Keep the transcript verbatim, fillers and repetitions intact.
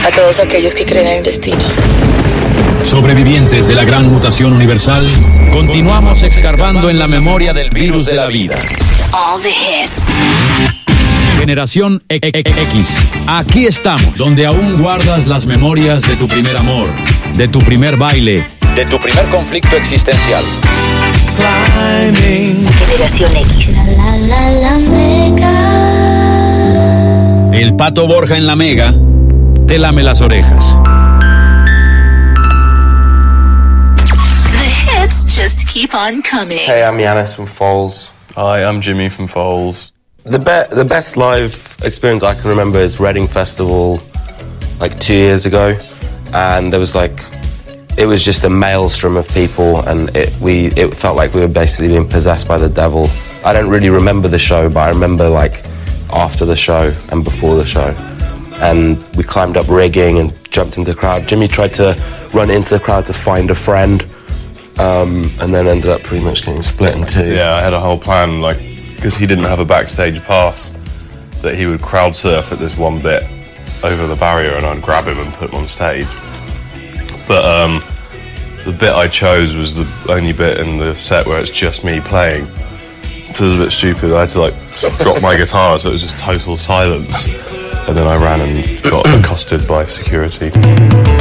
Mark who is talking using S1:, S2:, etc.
S1: a todos aquellos que creen en el destino.
S2: Sobrevivientes de la gran mutación universal, continuamos escarbando en la memoria del virus de la vida.
S3: All the hits.
S2: Generación E- E- E- X. Aquí estamos, donde aún guardas las memorias de tu primer amor, de tu primer baile, de tu primer conflicto existencial.
S3: Generación X.
S4: La, la, la Mega.
S2: El Pato Borja en la Mega te lame las orejas.
S3: The hits just keep on coming.
S5: Hey, I'm Yanis from Foals.
S6: Hi, I'm Jimmy from Foals.
S5: The, be- the best live experience I can remember is Reading Festival, like two years ago, and there was like, it was just a maelstrom of people, and it we it felt like we were basically being possessed by the devil. I don't really remember the show, but I remember like after the show and before the show, and we climbed up rigging and jumped into the crowd. Jimmy tried to run into the crowd to find a friend, um, and then ended up pretty much getting split in two.
S6: Yeah, I had a whole plan, like, because he didn't have a backstage pass, that he would crowd surf at this one bit over the barrier and I'd grab him and put him on stage. But um, the bit I chose was the only bit in the set where it's just me playing. So it was a bit stupid. I had to like drop my guitar, so it was just total silence. And then I ran and got accosted by security.